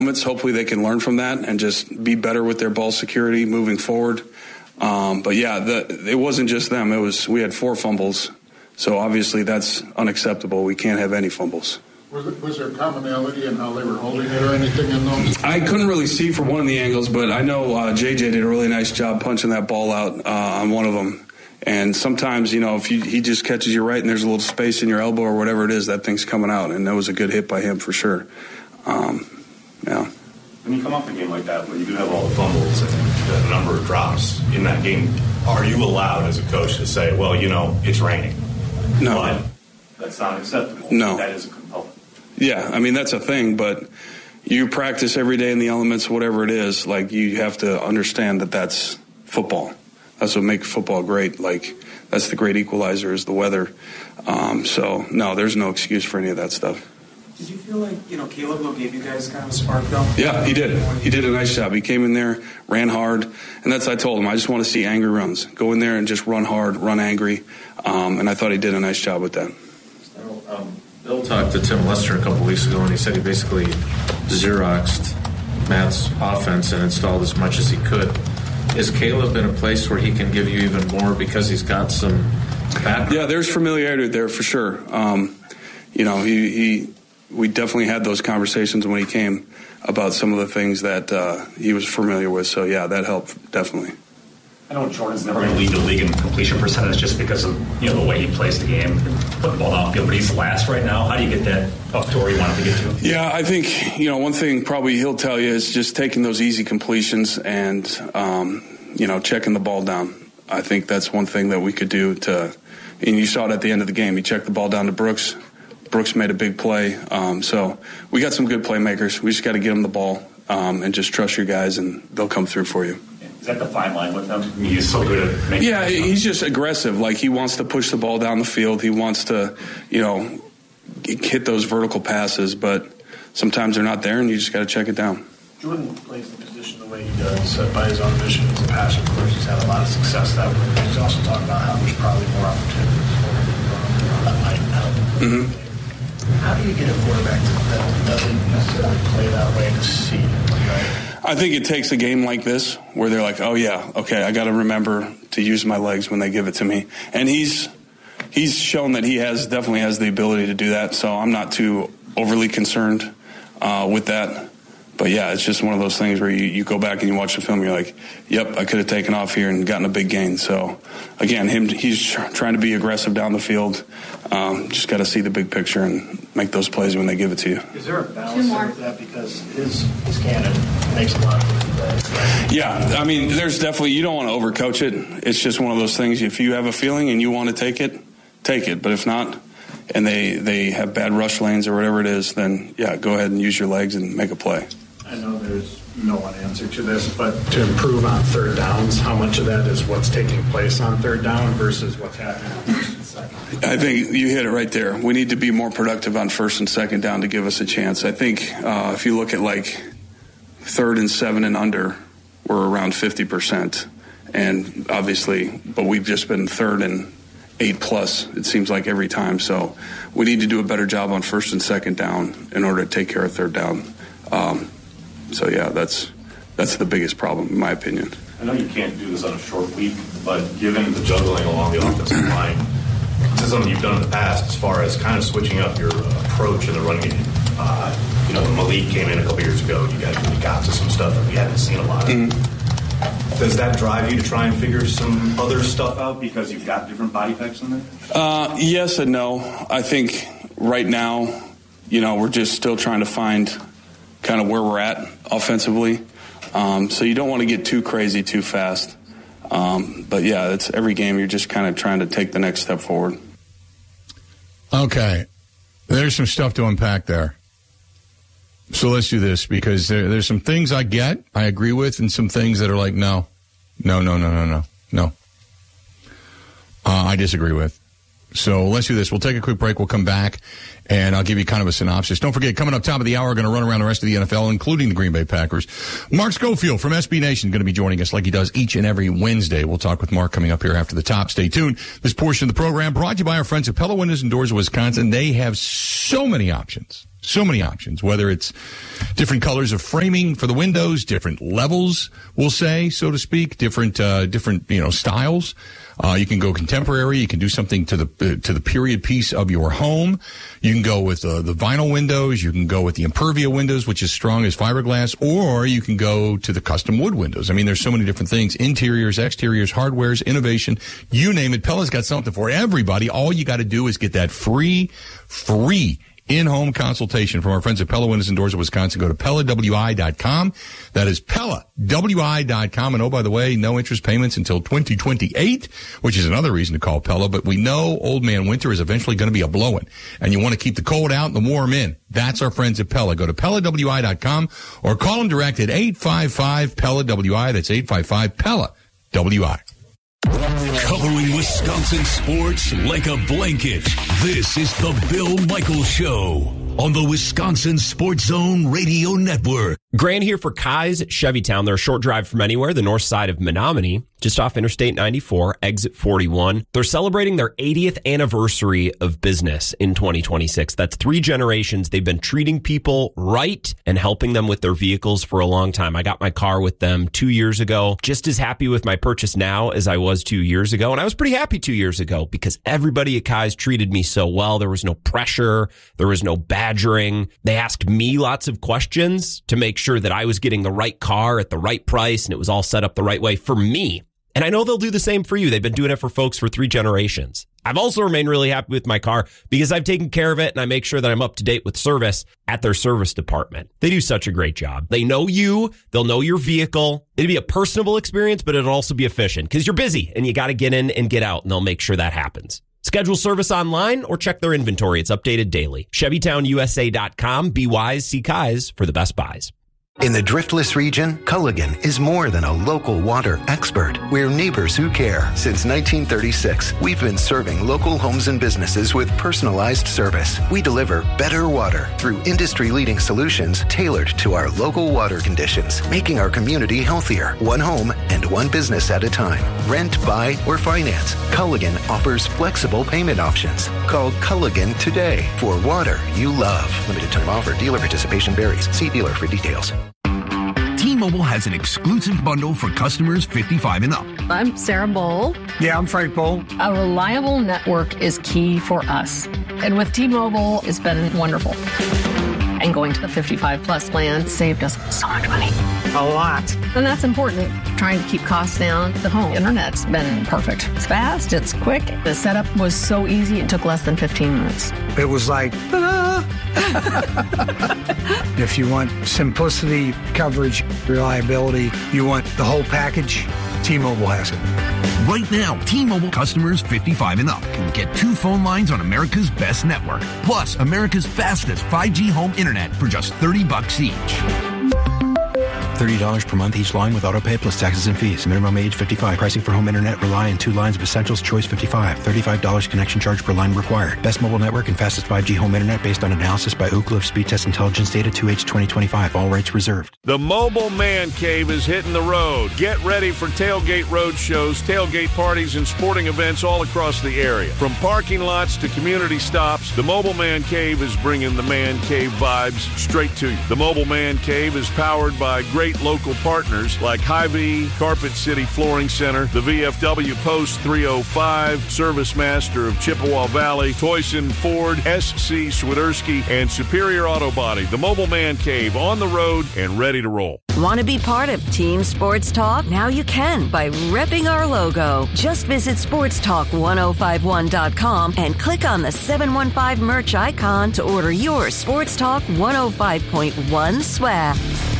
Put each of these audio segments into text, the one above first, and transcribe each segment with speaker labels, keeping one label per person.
Speaker 1: Hopefully they can learn from that and just be better with their ball security moving forward. But yeah, it wasn't just them. We had 4 fumbles, so obviously that's unacceptable. We can't have any fumbles.
Speaker 2: Was there commonality in how they were holding it or anything in those?
Speaker 1: I couldn't really see from one of the angles, but I know JJ did a really nice job punching that ball out on one of them. And sometimes, if he just catches you right and there's a little space in your elbow or whatever it is, that thing's coming out. And that was a good hit by him for sure. Yeah.
Speaker 3: When you come off a game like that, where you do have all the fumbles and the number of drops in that game, are you allowed as a coach to say, well, it's raining?
Speaker 1: No.
Speaker 3: But that's not acceptable.
Speaker 1: No.
Speaker 3: That is a component.
Speaker 1: Yeah, that's a thing, but you practice every day in the elements, whatever it is. Like, you have to understand that that's football. That's what makes football great. Like, that's the great equalizer is the weather. So, no, there's no excuse for any of that stuff.
Speaker 4: Did you feel like, Caleb gave you guys kind of a spark, though?
Speaker 1: Yeah, he did. He did a nice job. He came in there, ran hard, and I told him, I just want to see angry runs. Go in there and just run hard, run angry, and I thought he did a nice job with that.
Speaker 5: Bill talked to Tim Lester a couple weeks ago, and he said he basically Xeroxed Matt's offense and installed as much as he could. Is Caleb in a place where he can give you even more because he's got some background?
Speaker 1: Yeah, there's familiarity there for sure. We definitely had those conversations when he came about some of the things that he was familiar with. So, yeah, that helped definitely.
Speaker 6: I know Jordan's never going to lead the league in completion percentage just because of the way he plays the game, putting the ball downfield, but he's last right now. How do you get that up to where you want him to get to?
Speaker 1: Yeah, I think one thing probably he'll tell you is just taking those easy completions and checking the ball down. I think that's one thing that we could do and you saw it at the end of the game. He checked the ball down to Brooks. Brooks made a big play. So we got some good playmakers. We just got to get them the ball and just trust your guys, and they'll come through for you.
Speaker 6: Is that the fine line with him? He's so good at making.
Speaker 1: Yeah, he's just aggressive. Like, he wants to push the ball down the field. He wants to, hit those vertical passes, but sometimes they're not there, and you just got to check it down.
Speaker 7: Jordan plays the position the way he does by his own vision as a passer. Of course, he's had a lot of success that way. He's also talking about how there's probably more opportunities that might help. Mm-hmm. How do you get a quarterback that doesn't necessarily play that way to see it, right?
Speaker 1: I think it takes a game like this where they're like, oh, yeah, okay, I got to remember to use my legs when they give it to me. And he's shown that he definitely has the ability to do that, so I'm not too overly concerned with that. But, yeah, it's just one of those things where you go back and you watch the film and you're like, yep, I could have taken off here and gotten a big gain. So, again, he's trying to be aggressive down the field. Just got to see the big picture and make those plays when they give it to you.
Speaker 7: Is there a balance with that? Because his cannon makes a lot of plays, right?
Speaker 1: Yeah, there's definitely, you don't want to overcoach it. It's just one of those things. If you have a feeling and you want to take it, take it. But if not, and they have bad rush lanes or whatever it is, then, yeah, go ahead and use your legs and make a play.
Speaker 7: I know there's no one answer to this, but to improve on third downs, how much of that is what's taking place on third down versus what's happening on first and second?
Speaker 1: I think you hit it right there. We need to be more productive on first and second down to give us a chance. I think if you look at like 3rd and 7 and under, we're around 50%. And obviously, but we've just been 3rd and 8+, it seems like every time. So we need to do a better job on first and second down in order to take care of third down. So, yeah, that's the biggest problem, in my opinion.
Speaker 3: I know you can't do this on a short week, but given the juggling along the offensive line, this is something you've done in the past as far as kind of switching up your approach in the running game. When Malik came in a couple years ago, you guys really got to some stuff that we hadn't seen a lot of. Mm-hmm. Does that drive you to try and figure some other stuff out because you've got different body types in there?
Speaker 1: Yes and no. I think right now, we're just still trying to find kind of where we're at offensively. So you don't want to get too crazy too fast. But, yeah, it's every game you're just kind of trying to take the next step forward.
Speaker 8: Okay. There's some stuff to unpack there. So let's do this because there's some things I agree with, and some things that are like, no. I disagree with. So let's do this. We'll take a quick break. We'll come back, and I'll give you kind of a synopsis. Don't forget, coming up top of the hour, we're going to run around the rest of the NFL, including the Green Bay Packers. Mark Schofield from SB Nation going to be joining us like he does each and every Wednesday. We'll talk with Mark coming up here after the top. Stay tuned. This portion of the program brought to you by our friends at Pella Windows and Doors of Wisconsin. They have so many options. So many options, whether it's different colors of framing for the windows, different levels, we'll say, so to speak, different styles. You can go contemporary. You can do something to the period piece of your home. You can go with the vinyl windows. You can go with the Impervia windows, which is strong as fiberglass, or you can go to the custom wood windows. I mean, there's so many different things: interiors, exteriors, hardwares, innovation, you name it. Pella's got something for everybody. All you got to do is get that free in-home consultation from our friends at Pella Windows and Doors of Wisconsin. Go to PellaWI.com. That is PellaWI.com. And oh, by the way, no interest payments until 2028, which is another reason to call Pella. But we know old man winter is eventually going to be a-blowing, and you want to keep the cold out and the warm in. That's our friends at Pella. Go to PellaWI.com or call them direct at 855-PELLA-WI. That's 855-PELLA-WI.
Speaker 9: Covering Wisconsin sports like a blanket. This is the Bill Michaels Show on the Wisconsin Sports Zone Radio Network.
Speaker 10: Grant here for Kai's Chevytown. They're a short drive from anywhere, the north side of Menominee, just off Interstate 94, exit 41. They're celebrating their 80th anniversary of business in 2026. That's 3 generations. They've been treating people right and helping them with their vehicles for a long time. I got my car with them 2 years ago. Just as happy with my purchase now as I was 2 years ago. And I was pretty happy 2 years ago because everybody at Kai's treated me so well. There was no pressure. There was no badgering. They asked me lots of questions to make sure that I was getting the right car at the right price and it was all set up the right way for me. And I know they'll do the same for you. They've been doing it for folks for 3 generations. I've also remained really happy with my car because I've taken care of it and I make sure that I'm up to date with service at their service department. They do such a great job. They know you. They'll know your vehicle. It'll be a personable experience, but it'll also be efficient because you're busy and you got to get in and get out, and they'll make sure that happens. Schedule service online or check their inventory. It's updated daily. ChevytownUSA.com. Be wise. See Kai's for the best buys.
Speaker 11: In the Driftless region, Culligan is more than a local water expert. We're neighbors who care. Since 1936, we've been serving local homes and businesses with personalized service. We deliver better water through industry-leading solutions tailored to our local water conditions, making our community healthier, one home and one business at a time. Rent, buy, or finance, Culligan offers flexible payment options. Call Culligan today for water you love. Limited time offer. Dealer participation varies. See dealer for details.
Speaker 9: T-Mobile has an exclusive bundle for customers 55 and up.
Speaker 12: I'm Sarah Bowl.
Speaker 13: Yeah, I'm Frank Bowl.
Speaker 12: A reliable network is key for us. And with T-Mobile, it's been wonderful. And going to the 55 plus plan saved us so much money.
Speaker 13: A lot.
Speaker 12: And that's important. Trying to keep costs down. The home internet's been perfect. It's fast, it's quick. The setup was so easy, it took less than 15 minutes.
Speaker 13: It was like, if you want simplicity, coverage, reliability, you want the whole package, T-Mobile has it.
Speaker 9: Right now, T-Mobile customers 55 and up can get 2 phone lines on America's best network, plus America's fastest 5G home internet for just $30 each.
Speaker 14: $30 per month each line with autopay plus taxes and fees. Minimum age 55. Pricing for home internet rely on 2 lines of Essentials Choice 55. $35 connection charge per line required. Best mobile network and fastest 5G home internet based on analysis by Ookla of Speed Test Intelligence data 2H 2025. All rights reserved.
Speaker 15: The Mobile Man Cave is hitting the road. Get ready for tailgate road shows, tailgate parties, and sporting events all across the area. From parking lots to community stops, the Mobile Man Cave is bringing the Man Cave vibes straight to you. The Mobile Man Cave is powered by great local partners like Hy-Vee, Carpet City Flooring Center, the VFW Post 305, Service Master of Chippewa Valley, Toyson Ford, SC Swiderski, and Superior Auto Body. The Mobile Man Cave on the road and ready to roll.
Speaker 16: Want to be part of Team Sports Talk? Now you can by repping our logo. Just visit sportstalk1051.com and click on the 715 merch icon to order your Sports Talk 105.1 swag.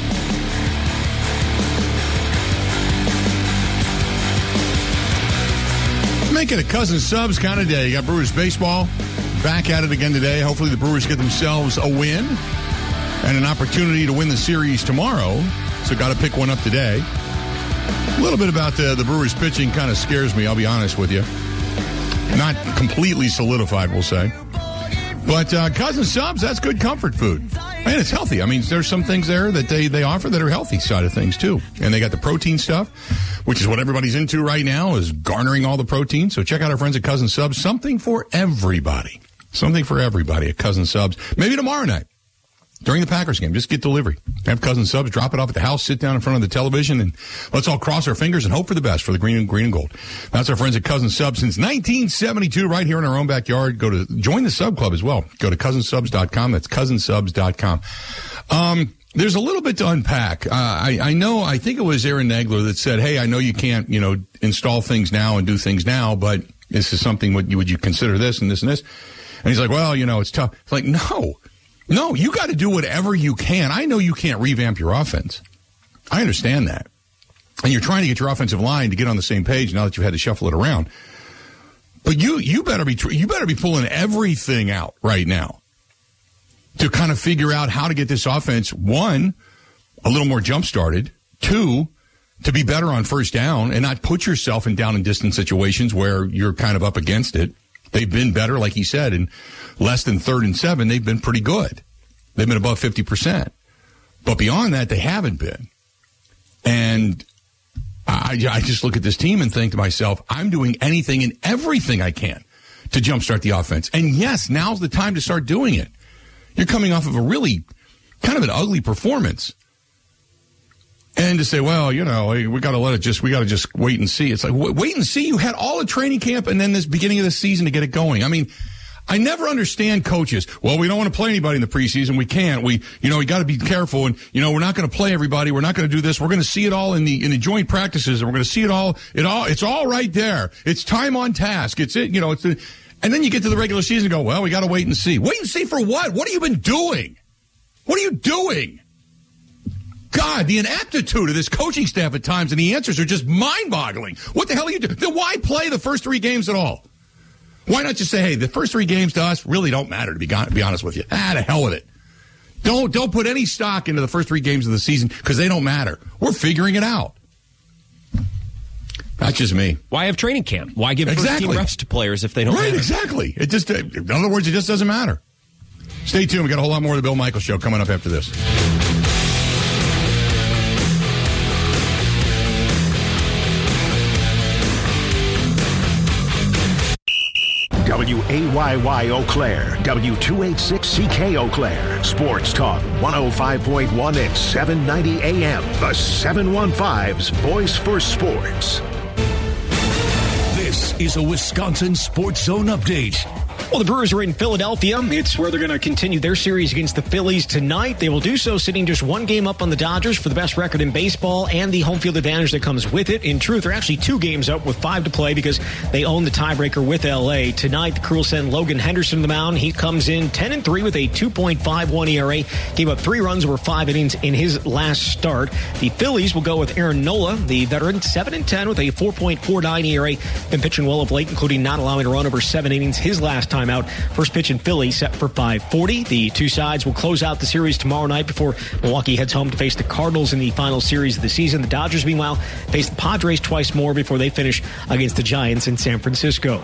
Speaker 8: Making a cousin subs kind of day. You got Brewers baseball back at it again today. Hopefully the Brewers get themselves a win and an opportunity to win the series tomorrow. So got to pick one up today. A little bit about the Brewers pitching kind of scares me, I'll be honest with you. Not completely solidified, we'll say. But cousin subs, that's good comfort food. And it's healthy. I mean, there's some things there that they offer that are healthy side of things, too. And they got the protein stuff, which is what everybody's into right now, is garnering all the protein. So check out our friends at Cousin Subs. Something for everybody. Something for everybody at Cousin Subs. Maybe tomorrow night. during the Packers game. Just get delivery. Have Cousin Subs drop it off at the house, sit down in front of the television, and let's all cross our fingers and hope for the best for the green and gold. That's our friends at Cousin Subs since 1972, right here in our own backyard. Join the Sub Club as well. Go to cousinsubs.com. That's cousinsubs.com. There's a little bit to unpack. I think it was Aaron Nagler that said, hey, I know you can't, install things now and do things now, but this is something, would you consider this and this and this? And he's like, well, it's tough. It's like, no, you got to do whatever you can. I know you can't revamp your offense. I understand that. And you're trying to get your offensive line to get on the same page now that you've had to shuffle it around. But you better be pulling everything out right now to kind of figure out how to get this offense, one, a little more jump-started, two, to be better on first down and not put yourself in down and distance situations where you're kind of up against it. They've been better, like he said, in less than 3rd and 7. They've been pretty good. They've been above 50%. But beyond that, they haven't been. And I just look at this team and think to myself, I'm doing anything and everything I can to jumpstart the offense. And yes, now's the time to start doing it. You're coming off of a really kind of an ugly performance. And to say, well, we got to just wait and see. It's like, wait and see. You had all the training camp and then this beginning of the season to get it going. I mean, I never understand coaches. Well, we don't want to play anybody in the preseason. We can't. We got to be careful. And, we're not going to play everybody. We're not going to do this. We're going to see it all in the joint practices. And we're going to see it all. It's all right there. It's time on task. It's it. And then you get to the regular season and go, well, we got to wait and see. Wait and see for what? What have you been doing? What are you doing? God, the ineptitude of this coaching staff at times and the answers are just mind-boggling. What the hell are you doing? Then why play the first 3 games at all? Why not just say, hey, the first 3 games to us really don't matter, to be honest with you. The hell with it. Don't put any stock into the first 3 games of the season because they don't matter. We're figuring it out. That's just me.
Speaker 10: Why have training camp? Why give first-team reps to players if they don't matter?
Speaker 8: Right, exactly. In other words, it just doesn't matter. Stay tuned. We got a whole lot more of the Bill Michaels Show coming up after this.
Speaker 17: WAYY Eau Claire, W286CK Eau Claire, Sports Talk 105.1 and 790 AM, the 715's Voice for Sports.
Speaker 18: This is a Wisconsin Sports Zone update.
Speaker 19: Well, the Brewers are in Philadelphia. It's where they're going to continue their series against the Phillies tonight. They will do so sitting just 1 game up on the Dodgers for the best record in baseball and the home field advantage that comes with it. In truth, they're actually 2 games up with 5 to play because they own the tiebreaker with L.A. Tonight, the Crew will send Logan Henderson to the mound. He comes in 10-3 with a 2.51 ERA. Gave up 3 runs over 5 innings in his last start. The Phillies will go with Aaron Nola, the veteran, 7-10 with a 4.49 ERA. Been pitching well of late, including not allowing a run over 7 innings his last time out. First pitch in Philly set for 5:40. The 2 sides will close out the series tomorrow night before Milwaukee heads home to face the Cardinals in the final series of the season. The Dodgers, meanwhile, face the Padres twice more before they finish against the Giants in San Francisco.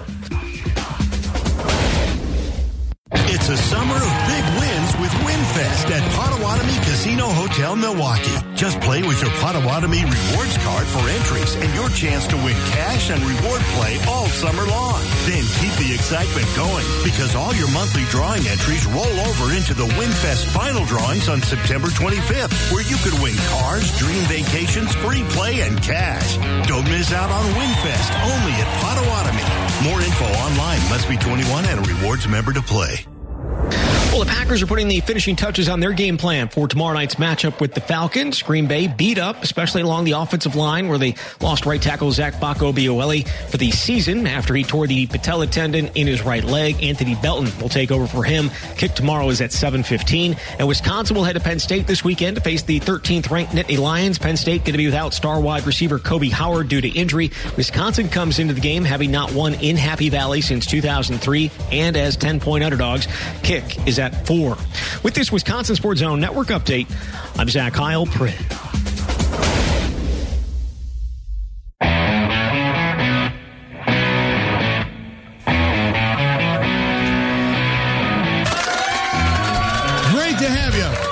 Speaker 18: It's a summer of big wins with WinFest at Potawatomi Casino Hotel, Milwaukee. Just play with your Potawatomi Rewards card for entries and your chance to win cash and reward play all summer long. Then keep the excitement going because all your monthly drawing entries roll over into the WinFest final drawings on September 25th, where you could win cars, dream vacations, free play, and cash. Don't miss out on WinFest only at Potawatomi. More info online. Must be 21 and a rewards member to play.
Speaker 19: Well, the Packers are putting the finishing touches on their game plan for tomorrow night's matchup with the Falcons. Green Bay beat up, especially along the offensive line, where they lost right tackle Zach Bacco-Biolelli for the season after he tore the patella tendon in his right leg. Anthony Belton will take over for him. Kick tomorrow is at 7:15. And Wisconsin will head to Penn State this weekend to face the 13th-ranked Nittany Lions. Penn State going to be without star wide receiver Kobe Howard due to injury. Wisconsin comes into the game having not won in Happy Valley since 2003 and as 10-point underdogs. Kick is at 4. With this Wisconsin Sports Zone Network update, I'm Zach Heilprin.
Speaker 8: Great to have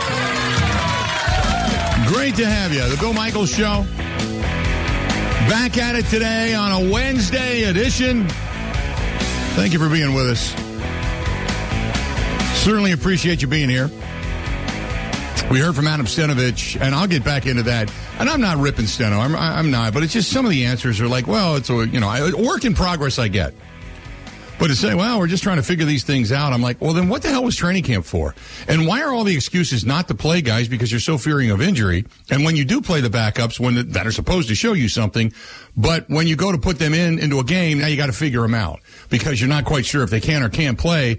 Speaker 8: you. Great to have you. The Bill Michaels Show. Back at it today on a Wednesday edition. Thank you for being with us. Certainly appreciate you being here. We heard from Adam Stenavich, and I'll get back into that. And I'm not ripping Steno. I'm not. But it's just some of the answers are like, well, it's a work in progress I get. But to say, well, we're just trying to figure these things out, I'm like, well, then what the hell was training camp for? And why are all the excuses not to play guys because you're so fearing of injury? And when you do play the backups that are supposed to show you something, but when you go to put them into a game, now you got to figure them out because you're not quite sure if they can or can't play.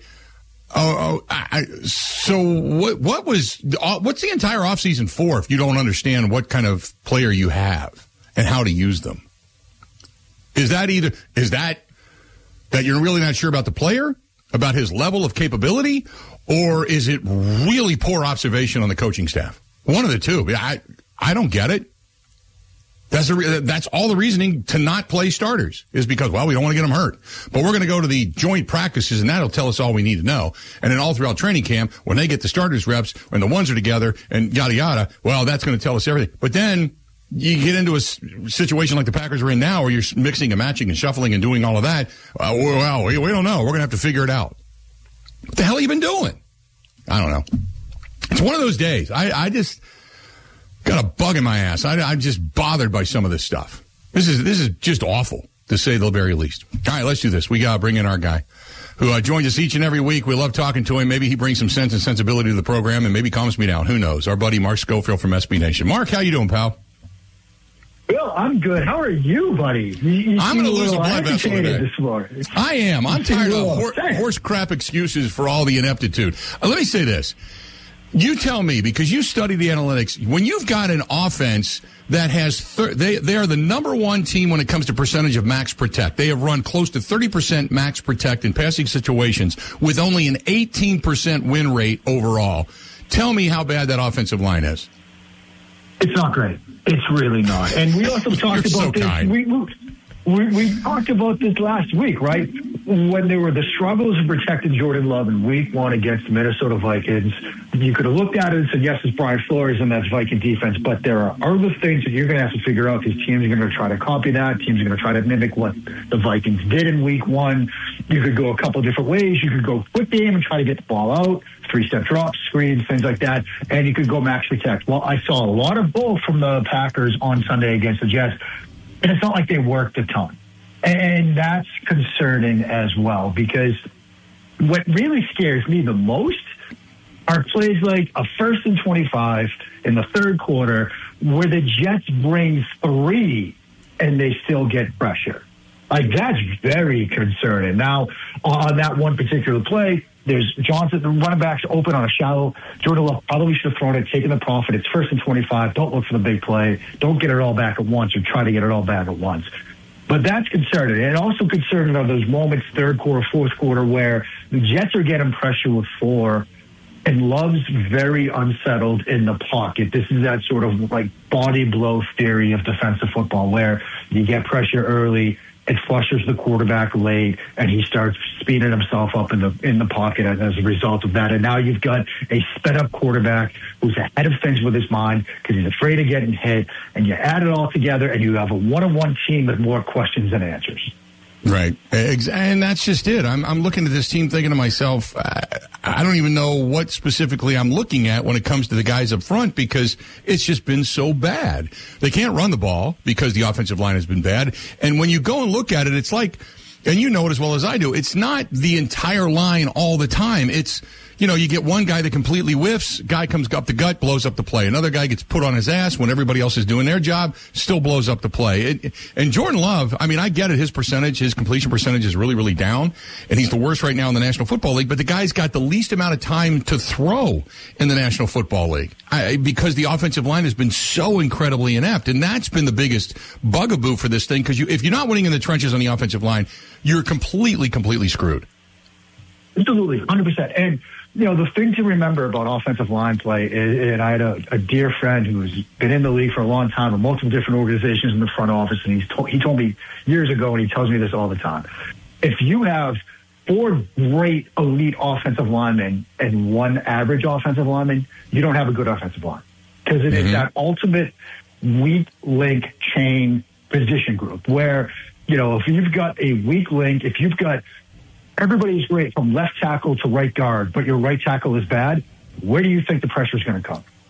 Speaker 8: So what's the entire offseason for if you don't understand what kind of player you have and how to use them? Is that you're really not sure about the player, about his level of capability, or is it really poor observation on the coaching staff? One of the two. I don't get it. That's all the reasoning to not play starters is because, well, we don't want to get them hurt. But we're going to go to the joint practices, and that'll tell us all we need to know. And then all throughout training camp, when they get the starters reps, when the ones are together, and yada, yada, well, that's going to tell us everything. But then you get into a situation like the Packers are in now where you're mixing and matching and shuffling and doing all of that. Well, we don't know. We're going to have to figure it out. What the hell have you been doing? I don't know. It's one of those days. I just got a bug in my ass. I'm just bothered by some of this stuff. This is just awful, to say the very least. All right, let's do this. We got to bring in our guy who joins us each and every week. We love talking to him. Maybe he brings some sense and sensibility to the program and maybe calms me down. Who knows? Our buddy Mark Schofield from SB Nation. Mark, how you doing, pal?
Speaker 20: Bill, I'm good. How are you, buddy?
Speaker 8: I'm going to lose a blood vessel today.
Speaker 20: This morning.
Speaker 8: I am. I'm tired of horse crap excuses for all the ineptitude. Let me say this. You tell me, because you study the analytics, when you've got an offense that has they are the number one team when it comes to percentage of max protect. They have run close to 30% max protect in passing situations with only an 18% win rate overall. Tell me how bad that offensive line is.
Speaker 20: It's not great. It's really not. And we also talked about this. We talked about this last week, right? When there were the struggles of protecting Jordan Love in week 1 against the Minnesota Vikings, you could have looked at it and said, yes, it's Brian Flores and that's Viking defense, but there are other things that you're going to have to figure out because teams are going to try to copy that. Teams are going to try to mimic what the Vikings did in week 1. You could go a couple different ways. You could go quick game and try to get the ball out, 3-step drops, screens, things like that, and you could go max protect. Well, I saw a lot of both from the Packers on Sunday against the Jets. And it's not like they worked a ton. And that's concerning as well, because what really scares me the most are plays like a 1st and 25 in the third quarter where the Jets bring 3 and they still get pressure. Like, that's very concerning. Now, on that one particular play, there's Johnson, the running back's open on a shallow. Jordan Love probably should have thrown it, taken the profit. It's 1st and 25. Don't look for the big play. Don't get it all back at once or try to get it all back at once. But that's concerning. And also concerning are those moments, third quarter, fourth quarter, where the Jets are getting pressure with 4 and Love's very unsettled in the pocket. This is that sort of like body blow theory of defensive football where you get pressure early, it flushes the quarterback late, and he starts speeding himself up in the pocket as a result of that. And now you've got a sped-up quarterback who's ahead of things with his mind because he's afraid of getting hit, and you add it all together, and you have a one-on-one team with more questions than answers.
Speaker 8: Right. And that's just it. I'm looking at this team thinking to myself, I don't even know what specifically I'm looking at when it comes to the guys up front because it's just been so bad. They can't run the ball because the offensive line has been bad. And when you go and look at it, it's like, and you know it as well as I do, it's not the entire line all the time. It's, you get one guy that completely whiffs, guy comes up the gut, blows up the play. Another guy gets put on his ass when everybody else is doing their job, still blows up the play. And Jordan Love, I mean, I get it. His completion percentage is really, really down, and he's the worst right now in the National Football League, but the guy's got the least amount of time to throw in the National Football League because the offensive line has been so incredibly inept, and that's been the biggest bugaboo for this thing because if you're not winning in the trenches on the offensive line, you're completely, completely screwed.
Speaker 20: Absolutely, 100%. And the thing to remember about offensive line play is, and I had a dear friend who's been in the league for a long time with multiple different organizations in the front office, and he told me years ago, and he tells me this all the time. If you have 4 great elite offensive linemen and 1 average offensive lineman, you don't have a good offensive line. Because it is that ultimate weak link chain position group where, if you've got a weak link, if you've got everybody's great from left tackle to right guard, but your right tackle is bad, where do you think the pressure is going to come?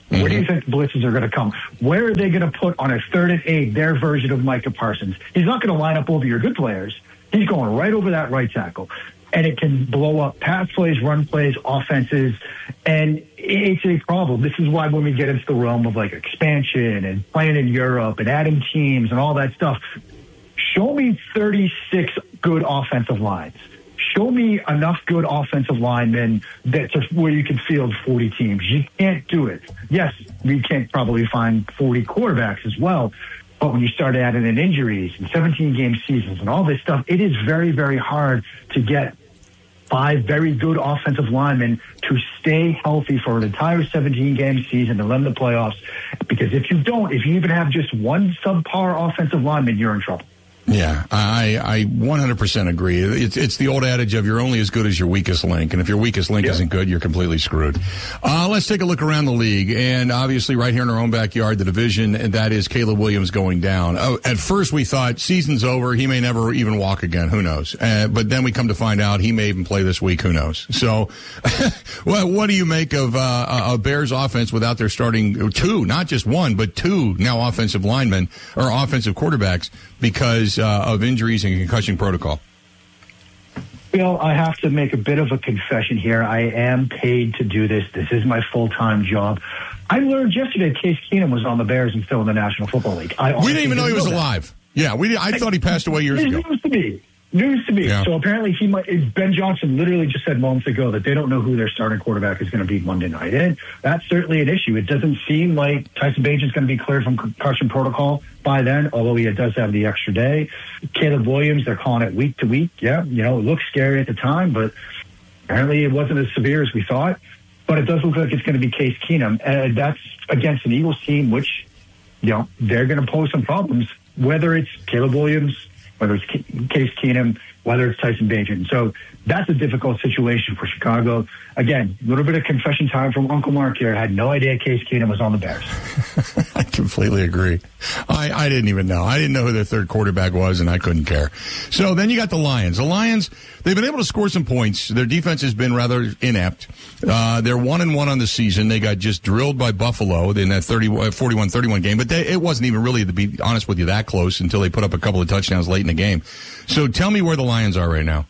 Speaker 20: Where do you think the blitzes are going to come? Where are they going to put on a 3rd and 8 their version of Micah Parsons? He's not going to line up over your good players. He's going right over that right tackle. And it can blow up pass plays, run plays, offenses, and it's a problem. This is why when we get into the realm of like expansion and playing in Europe and adding teams and all that stuff, show me 36 good offensive lines. Show me enough good offensive linemen where you can field 40 teams. You can't do it. Yes, we can't probably find 40 quarterbacks as well. But when you start adding in injuries and 17-game seasons and all this stuff, it is very, very hard to get 5 very good offensive linemen to stay healthy for an entire 17-game season and run the playoffs. Because if you even have just one subpar offensive lineman, you're in trouble.
Speaker 8: Yeah, I 100% agree. It's the old adage of you're only as good as your weakest link. And if your weakest link isn't good, you're completely screwed. Let's take a look around the league. And obviously right here in our own backyard, the division, that is Caleb Williams going down. At first we thought season's over. He may never even walk again. Who knows? But then we come to find out he may even play this week. Who knows? So what do you make of a Bears offense without their starting 2, not just 1, but 2 now offensive linemen or offensive quarterbacks because of injuries and concussion protocol?
Speaker 20: Bill, I have to make a bit of a confession here. I am paid to do this. This is my full-time job. I learned yesterday Case Keenum was on the Bears and still in the National Football League. We
Speaker 8: didn't even know he was alive. Yeah, I thought he passed away years ago.
Speaker 20: News to me.
Speaker 8: Yeah.
Speaker 20: So apparently Ben Johnson literally just said moments ago that they don't know who their starting quarterback is going to be Monday night. And that's certainly an issue. It doesn't seem like Tyson Bagent's going to be cleared from concussion protocol by then, although he does have the extra day. Caleb Williams, they're calling it week to week. Yeah, it looked scary at the time, but apparently it wasn't as severe as we thought. But it does look like it's going to be Case Keenum. And that's against an Eagles team, which, they're going to pose some problems, whether it's Caleb Williams, whether it's Case Keenum, whether it's Tyson Bagent. So that's a difficult situation for Chicago. Again, a little bit of confession time from Uncle Mark here. I had no idea Case Keenum was on the Bears.
Speaker 8: I completely agree. I didn't even know. I didn't know who their third quarterback was, and I couldn't care. So then you got the Lions. The Lions, they've been able to score some points. Their defense has been rather inept. They're 1-1 on the season. They got just drilled by Buffalo in that 41-31 game, but it wasn't even really, to be honest with you, that close until they put up a couple of touchdowns late in the game. So tell me where the Lions are right now.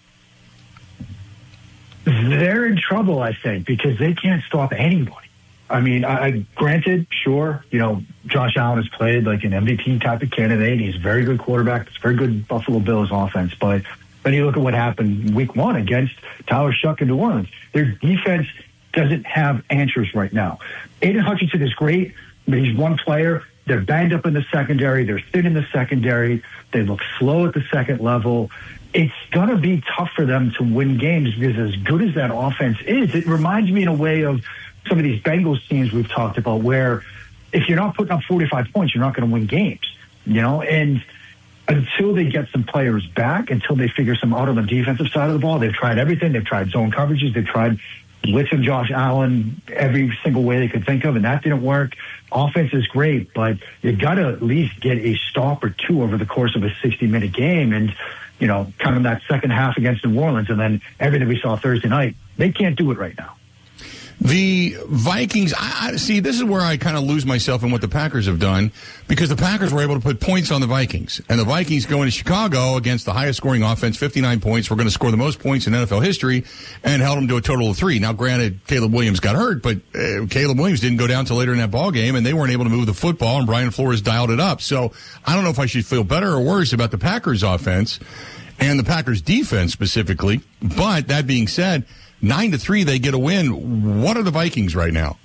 Speaker 20: They're in trouble, I think, because they can't stop anybody. I mean, granted, sure, Josh Allen has played like an MVP type of candidate. He's a very good quarterback. It's a very good Buffalo Bills offense. But then you look at what happened week 1 against Tyler Shuck in New Orleans. Their defense doesn't have answers right now. Aiden Hutchinson is great, but he's one player. They're banged up in the secondary. They're thin in the secondary. They look slow at the second level. It's going to be tough for them to win games because as good as that offense is, it reminds me in a way of some of these Bengals teams we've talked about where if you're not putting up 45 points, you're not going to win games, and until they get some players back, until they figure some out on the defensive side of the ball, they've tried everything. They've tried zone coverages. They've tried blitzing Josh Allen every single way they could think of, and that didn't work. Offense is great, but you got to at least get a stop or two over the course of a 60-minute game. And, kind of that second half against New Orleans and then everything we saw Thursday night, they can't do it right now.
Speaker 8: The Vikings, I see, this is where I kind of lose myself in what the Packers have done, because the Packers were able to put points on the Vikings. And the Vikings go into Chicago against the highest scoring offense, 59 points. We're going to score the most points in NFL history, and held them to a total of 3. Now, granted, Caleb Williams got hurt, but Caleb Williams didn't go down until later in that ball game, and they weren't able to move the football, and Brian Flores dialed it up. So I don't know if I should feel better or worse about the Packers offense and the Packers defense specifically. But that being said, 9-3, they get a win. What are the Vikings right now?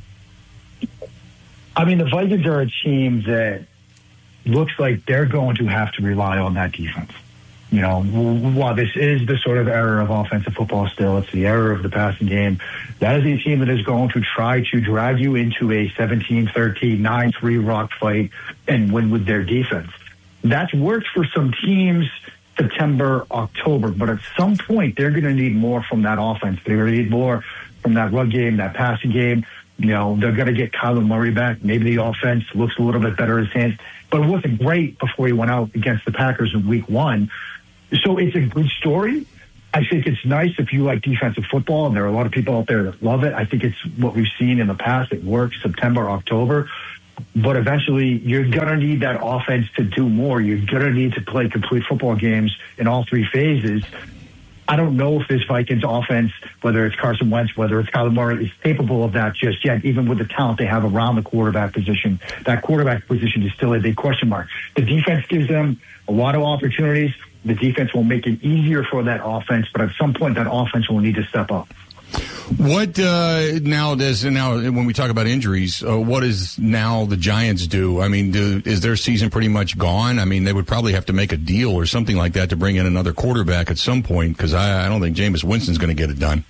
Speaker 20: I mean, the Vikings are a team that looks like they're going to have to rely on that defense. While this is the sort of era of offensive football still, it's the era of the passing game. That is a team that is going to try to drag you into a 17-13, 9-3 rock fight and win with their defense. That's worked for some teams September, October, but at some point they're going to need more from that offense. They're going to need more from that run game, that passing game. They're going to get Kyler Murray back. Maybe the offense looks a little bit better in his hands, but it wasn't great before he went out against the Packers in week 1. So it's a good story, I think it's nice if you like defensive football, and there are a lot of people out there that love it. I think it's what we've seen in the past. It works September, October. But eventually, you're going to need that offense to do more. You're going to need to play complete football games in all three phases. I don't know if this Vikings offense, whether it's Carson Wentz, whether it's Kyler Murray, is capable of that just yet, even with the talent they have around the quarterback position. That quarterback position is still a big question mark. The defense gives them a lot of opportunities. The defense will make it easier for that offense, but at some point, that offense will need to step up.
Speaker 8: What now when we talk about injuries, what does now the Giants do? I mean, is their season pretty much gone? I mean, they would probably have to make a deal or something like that to bring in another quarterback at some point, because I don't think Jameis Winston's going to get it done.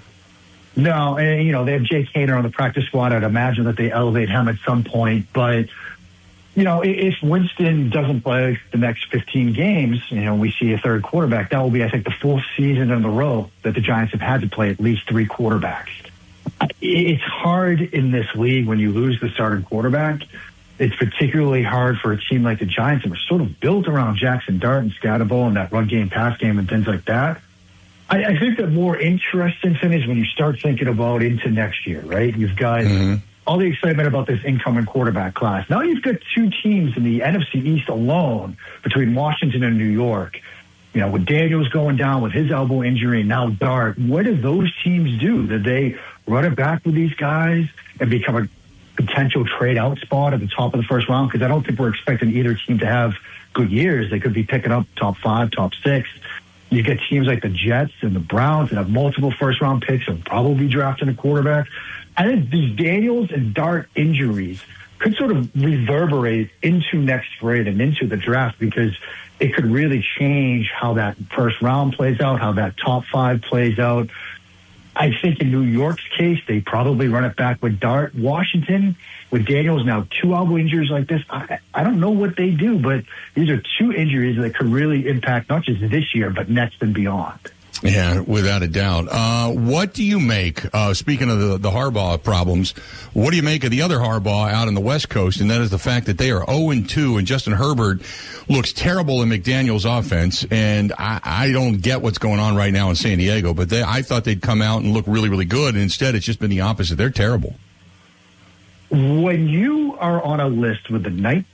Speaker 20: No, and, they have Jake Hader on the practice squad. I'd imagine that they elevate him at some point, but if Winston doesn't play the next 15 games, we see a third quarterback. That will be, I think, the fourth season in a row that the Giants have had to play at least three quarterbacks. It's hard in this league when you lose the starting quarterback. It's particularly hard for a team like the Giants that were sort of built around Jackson Dart and Scatterbo and that run game, pass game, and things like that. I think the more interesting thing is when you start thinking about into next year, right? You've got all the excitement about this incoming quarterback class. Now you've got two teams in the NFC East alone between Washington and New York. With Daniels going down with his elbow injury, now Dart, what do those teams do? Did they run it back with these guys and become a potential trade-out spot at the top of the first round? Because I don't think we're expecting either team to have good years. They could be picking up top 5, top 6. You get teams like the Jets and the Browns that have multiple first-round picks and probably drafting a quarterback. I think these Daniels and Dart injuries could sort of reverberate into next grade and into the draft, because it could really change how that first round plays out, how that top 5 plays out. I think in New York's case, they probably run it back with Dart. Washington, with Daniels now 2 elbow injuries like this, I don't know what they do, but these are 2 injuries that could really impact not just this year, but next and beyond.
Speaker 8: Yeah, without a doubt. What do you make, speaking of the Harbaugh problems, what do you make of the other Harbaugh out on the West Coast? And that is the fact that they are 0-2, and Justin Herbert looks terrible in McDaniel's offense. And I don't get what's going on right now in San Diego, but I thought they'd come out and look really, really good. And instead, it's just been the opposite. They're terrible.
Speaker 20: When you are on a list with the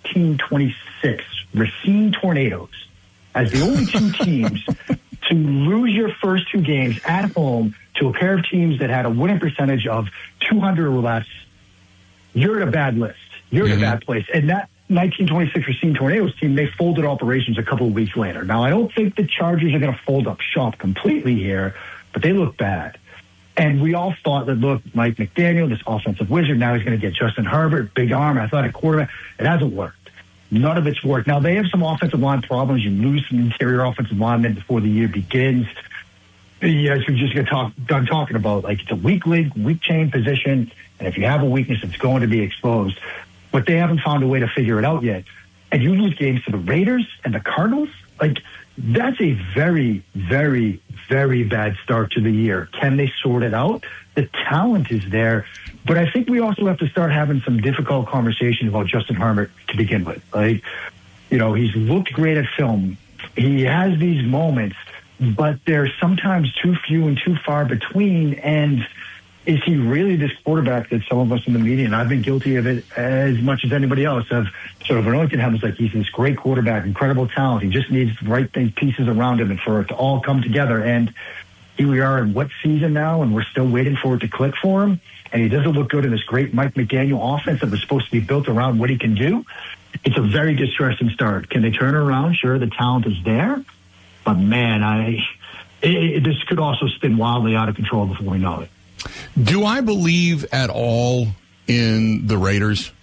Speaker 20: 1926 Racine Tornadoes as the only 2 teams to lose your first 2 games at home to a pair of teams that had a winning percentage of 200 or less, you're in a bad list. You're in a bad place. And that 1926 Racine Tornadoes team, they folded operations a couple of weeks later. Now, I don't think the Chargers are going to fold up shop completely here, but they look bad. And we all thought that, look, Mike McDaniel, this offensive wizard, now he's going to get Justin Herbert, big arm, athletic quarterback. It hasn't worked. None of it's worked. Now, they have some offensive line problems. You lose some interior offensive linemen before the year begins. As we just got done talking about, like, it's a weak link, weak chain position, and if you have a weakness, it's going to be exposed. But they haven't found a way to figure it out yet. And you lose games to the Raiders and the Cardinals? Like, that's a very, very, very bad start to the year. Can they sort it out? The talent is there. But I think we also have to start having some difficult conversations about Justin Herbert to begin with. Like, he's looked great at film. He has these moments, but they're sometimes too few and too far between. And is he really this quarterback that some of us in the media, and I've been guilty of it as much as anybody else, have sort of anointed him as like he's this great quarterback, incredible talent. He just needs the right pieces around him and for it to all come together. And here we are in what season now, and we're still waiting for it to click for him. And he doesn't look good in this great Mike McDaniel offense that was supposed to be built around what he can do. It's a very distressing start. Can they turn it around? Sure, the talent is there. But, man, this could also spin wildly out of control before we know it.
Speaker 8: Do I believe at all in the Raiders?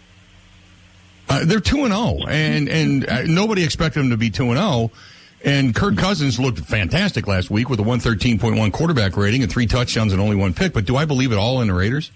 Speaker 8: They're 2-0, and nobody expected them to be 2-0. And Kirk Cousins looked fantastic last week with a 113.1 quarterback rating and 3 touchdowns and only 1 pick. But do I believe at all in the Raiders?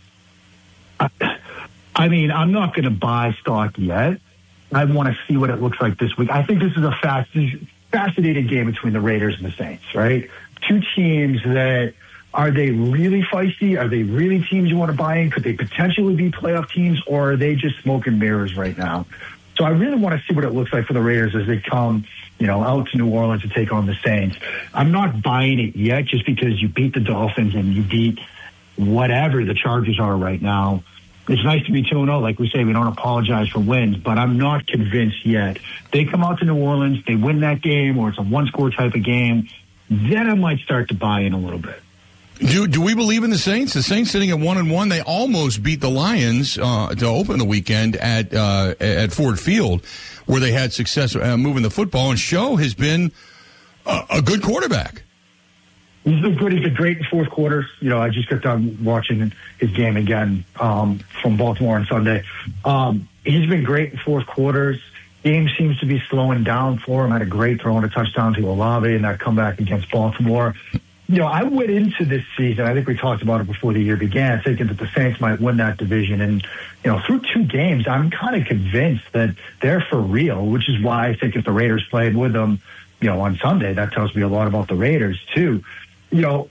Speaker 20: I mean, I'm not going to buy stock yet. I want to see what it looks like this week. I think this is a fascinating game between the Raiders and the Saints, right? 2 teams that, are they really feisty? Are they really teams you want to buy in? Could they potentially be playoff teams, or are they just smoke and mirrors right now? So I really want to see what it looks like for the Raiders as they come out to New Orleans to take on the Saints. I'm not buying it yet just because you beat the Dolphins and you beat whatever the Chargers are right now. It's nice to be 2-0. Like we say, we don't apologize for wins, but I'm not convinced yet. They come out to New Orleans, they win that game, or it's a one-score type of game, then I might start to buy in a little bit.
Speaker 8: Do we believe in the Saints? The Saints sitting at 1-1. They almost beat the Lions to open the weekend at Ford Field, where they had success moving the football. And Show has been a good quarterback.
Speaker 20: He's been good. He's been great in fourth quarter. I just got done watching his game again from Baltimore on Sunday. He's been great in fourth quarters. Game seems to be slowing down for him. Had a great throw and a touchdown to Olave in that comeback against Baltimore. I went into this season, I think we talked about it before the year began, thinking that the Saints might win that division. And, through 2 games, I'm kind of convinced that they're for real, which is why I think if the Raiders played with them, on Sunday, that tells me a lot about the Raiders, too. The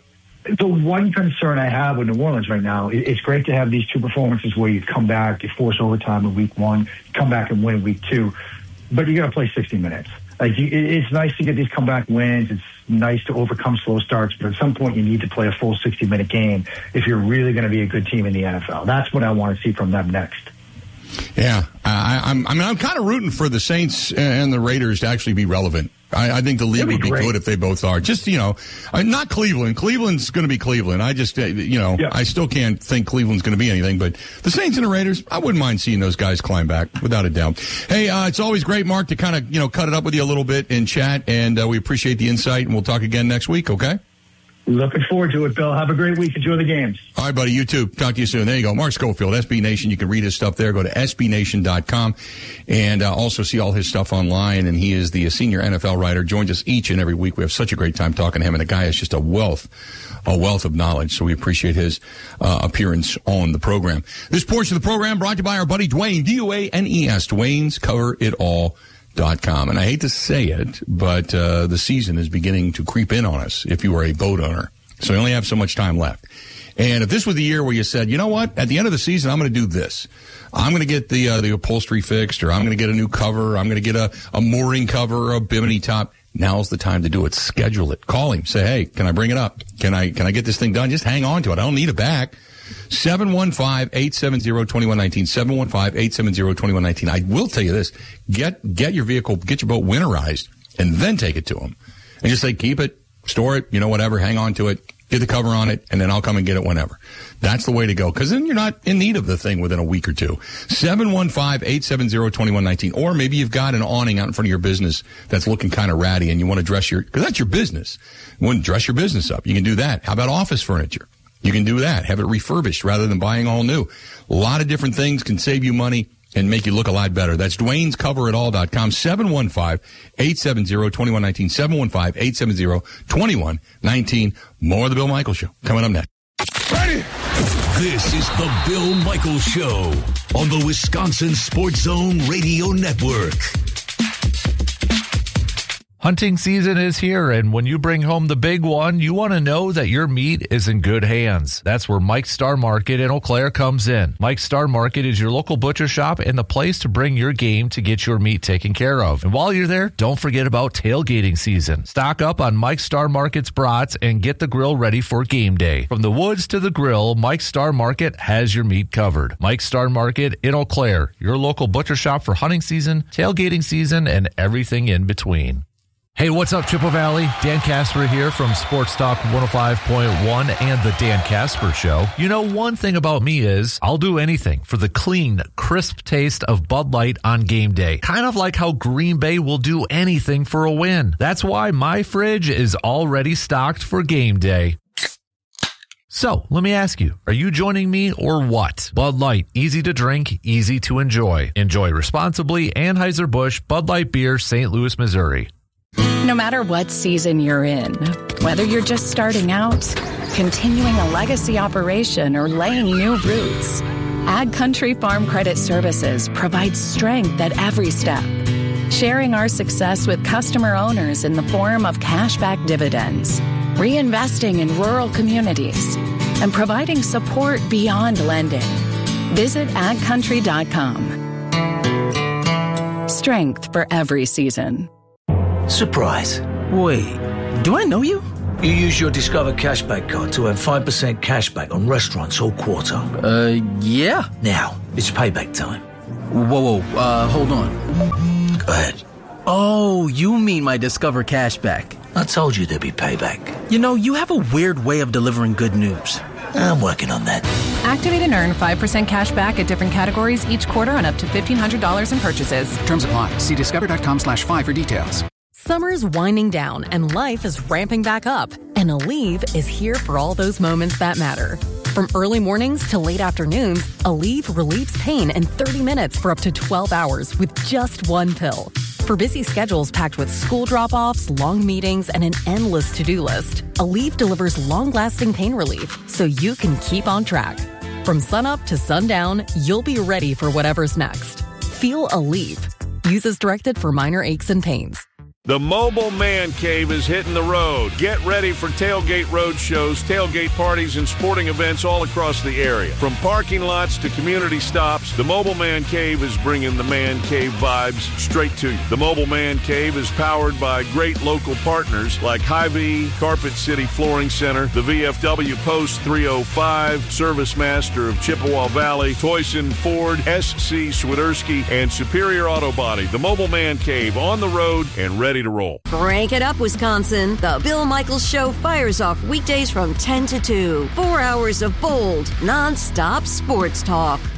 Speaker 20: one concern I have with New Orleans right now, it's great to have these 2 performances where you come back, you force overtime in week 1, come back and win week 2, but you got to play 60 minutes. It's nice to get these comeback wins. It's nice to overcome slow starts, but at some point you need to play a full 60-minute game if you're really going to be a good team in the NFL. That's what I want to see from them next.
Speaker 8: Yeah, I'm kind of rooting for the Saints and the Raiders to actually be relevant. I think the league would be good if they both are. Just, not Cleveland. Cleveland's going to be Cleveland. I just, I still can't think Cleveland's going to be anything. But the Saints and the Raiders, I wouldn't mind seeing those guys climb back, without a doubt. Hey, it's always great, Mark, to kind of, cut it up with you a little bit and chat. And we appreciate the insight. And we'll talk again next week, okay?
Speaker 20: Looking forward to it, Bill. Have a great week. Enjoy the games.
Speaker 8: All right, buddy. You too. Talk to you soon. There you go. Mark Schofield, SB Nation. You can read his stuff there. Go to SBNation.com and also see all his stuff online. And he is the senior NFL writer. Joins us each and every week. We have such a great time talking to him. And the guy is just a wealth of knowledge. So we appreciate his appearance on the program. This portion of the program brought to you by our buddy Dwayne, D-U-A-N-E-S. Dwayne's Cover It All.com. And I hate to say it, but the season is beginning to creep in on us if you are a boat owner. So you only have so much time left. And if this was the year where you said, you know what, at the end of the season, I'm going to do this. I'm going to get the upholstery fixed, or I'm going to get a new cover. I'm going to get a mooring cover or a bimini top. Now's the time to do it. Schedule it. Call him. Say, hey, can I bring it up? Can I get this thing done? Just hang on to it. I don't need it back. 715-870-2119. 715-870-2119. I will tell you this. Get your vehicle, get your boat winterized, and then take it to them. And just say, keep it, store it, whatever, hang on to it, get the cover on it, and then I'll come and get it whenever. That's the way to go, because then you're not in need of the thing within a week or two. 715-870-2119. Or maybe you've got an awning out in front of your business that's looking kind of ratty, and you want to dress because that's your business. You want to dress your business up. You can do that. How about office furniture? You can do that. Have it refurbished rather than buying all new. A lot of different things can save you money and make you look a lot better. That's Dwayne's CoverItAll.com. 715-870-2119. 715-870-2119. More of the Bill Michaels Show coming up next.
Speaker 18: Ready? This is the Bill Michaels Show on the Wisconsin Sports Zone Radio Network.
Speaker 21: Hunting season is here, and when you bring home the big one, you want to know that your meat is in good hands. That's where Mike's Star Market in Eau Claire comes in. Mike's Star Market is your local butcher shop and the place to bring your game to get your meat taken care of. And while you're there, don't forget about tailgating season. Stock up on Mike's Star Market's brats and get the grill ready for game day. From the woods to the grill, Mike's Star Market has your meat covered. Mike's Star Market in Eau Claire, your local butcher shop for hunting season, tailgating season, and everything in between. Hey, what's up, Chippewa Valley? Dan Casper here from Sports Talk 105.1 and The Dan Casper Show. You know, one thing about me is I'll do anything for the clean, crisp taste of Bud Light on game day. Kind of like how Green Bay will do anything for a win. That's why my fridge is already stocked for game day. So, let me ask you, are you joining me or what? Bud Light, easy to drink, easy to enjoy. Enjoy responsibly. Anheuser-Busch Bud Light Beer, St. Louis, Missouri.
Speaker 22: No matter what season you're in, whether you're just starting out, continuing a legacy operation, or laying new roots, Ag Country Farm Credit Services provides strength at every step, sharing our success with customer owners in the form of cashback dividends, reinvesting in rural communities, and providing support beyond lending. Visit agcountry.com. Strength for every season.
Speaker 2: Surprise. Wait, do I know you? You use your Discover Cashback card to earn 5% cashback on restaurants all quarter.
Speaker 4: Yeah.
Speaker 2: Now, it's payback time.
Speaker 4: Whoa, hold on.
Speaker 2: Go ahead.
Speaker 4: Oh, you mean my Discover Cashback.
Speaker 2: I told you there'd be payback.
Speaker 4: You know, you have a weird way of delivering good news.
Speaker 2: I'm working on that.
Speaker 23: Activate and earn 5% cash back at different categories each quarter on up to $1,500 in purchases.
Speaker 24: Terms apply. See discover.com/5 for details.
Speaker 25: Summer's winding down and life is ramping back up. And Aleve is here for all those moments that matter. From early mornings to late afternoons, Aleve relieves pain in 30 minutes for up to 12 hours with just one pill. For busy schedules packed with school drop-offs, long meetings, and an endless to-do list, Aleve delivers long-lasting pain relief so you can keep on track. From sunup to sundown, you'll be ready for whatever's next. Feel Aleve. Use as directed for minor aches and pains.
Speaker 15: The Mobile Man Cave is hitting the road. Get ready for tailgate road shows, tailgate parties, and sporting events all across the area. From parking lots to community stops, the Mobile Man Cave is bringing the Man Cave vibes straight to you. The Mobile Man Cave is powered by great local partners like Hy-Vee, Carpet City Flooring Center, the VFW Post 305, Service Master of Chippewa Valley, Toyson Ford, SC Swiderski, and Superior Auto Body. The Mobile Man Cave on the road and ready to roll.
Speaker 16: Crank it up, Wisconsin. The Bill Michaels Show fires off weekdays from 10 to 2. 4 hours of bold, non-stop sports talk.